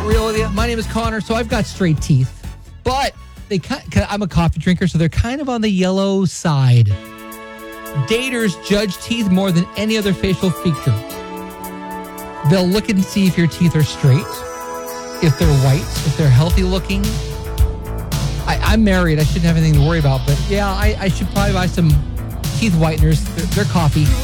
real with you? My name is Connor, so I've got straight teeth. But I'm a coffee drinker, so they're kind of on the yellow side. Daters judge teeth more than any other facial feature. They'll look and see if your teeth are straight, if they're white, if they're healthy looking. I'm married. I shouldn't have anything to worry about. But yeah, I should probably buy some teeth whiteners. They're coffee.